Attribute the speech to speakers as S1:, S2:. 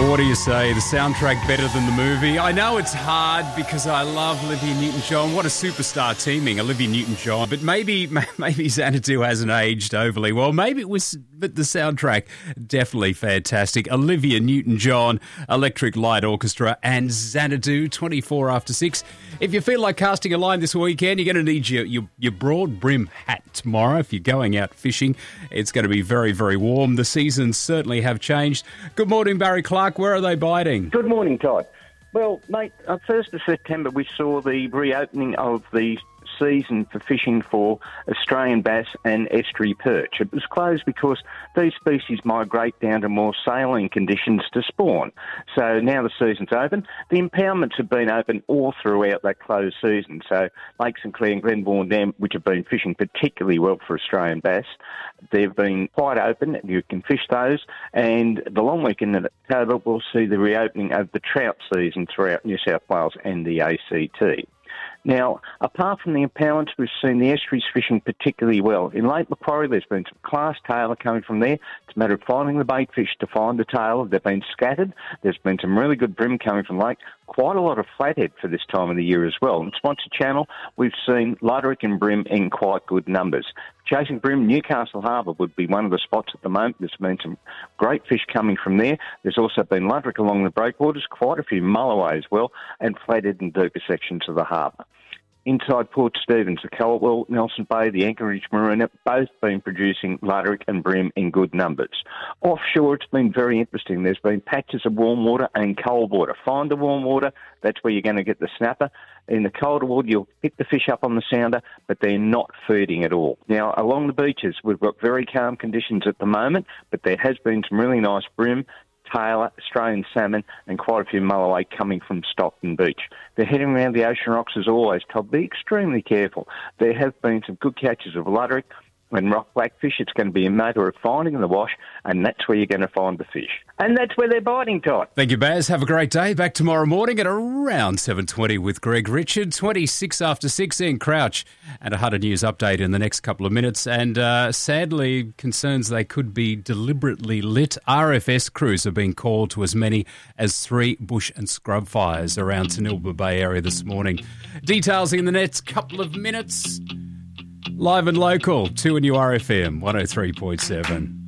S1: What do you say? The soundtrack better than the movie? I know it's hard because I love Olivia Newton-John. What a superstar teaming, Olivia Newton-John. But maybe Xanadu hasn't aged overly well. Maybe it was, but the soundtrack, definitely fantastic. Olivia Newton-John, Electric Light Orchestra, and Xanadu, 24 after 6. If you feel like casting a line this weekend, you're going to need your broad brim hat tomorrow. If you're going out fishing, it's going to be very, very warm. The seasons certainly have changed. Good morning, Barry Clark. Where are they biting?
S2: Good morning, Todd. Well, mate, 1st of September we saw the reopening of the season for fishing for Australian bass and estuary perch. It was closed because these species migrate down to more saline conditions to spawn. So now the season's open. The impoundments have been open all throughout that closed season. So Lake St Clair and Glenbourne Dam, which have been fishing particularly well for Australian bass, they've been quite open. You can fish those. And the long weekend in October, we'll see the reopening of the trout season throughout New South Wales and the ACT. Now, apart from the impoundments, we've seen the estuaries fishing particularly well. In Lake Macquarie, there's been some class tailor coming from there. It's a matter of finding the bait fish to find the tailor. They've been scattered. There's been some really good brim coming from Lake. Quite a lot of flathead for this time of the year as well. In Sponsor Channel, we've seen luderick and brim in quite good numbers. Chasing brim, Newcastle Harbour would be one of the spots at the moment. There's been some great fish coming from there. There's also been luderick along the breakwaters, quite a few mulloway as well, and flathead in deeper sections of the harbour. Inside Port Stephens, the Caldwell, Nelson Bay, the Anchorage Marina, both been producing luderick and brim in good numbers. Offshore, it's been very interesting. There's been patches of warm water and cold water. Find the warm water, that's where you're going to get the snapper. In the colder water, you'll pick the fish up on the sounder, but they're not feeding at all. Now, along the beaches, we've got very calm conditions at the moment, but there has been some really nice brim, tailor, Australian salmon, and quite a few mulloway coming from Stockton Beach. They're heading around the ocean rocks as always, Todd. Be extremely careful. There have been some good catches of luderick and rock blackfish. It's going to be a matter of finding the wash, and that's where you're going to find the fish. And that's where they're biting, Todd.
S1: Thank you, Baz. Have a great day. Back tomorrow morning at around 7:20 with Greg Richard. 26 after 6, Ian Crouch, and a Hunter News update in the next couple of minutes. And sadly, concerns they could be deliberately lit. RFS crews have been called to as many as 3 bush and scrub fires around Tanilba Bay area this morning. Details in the next couple of minutes. Live and local, 2 and URFM 103.7.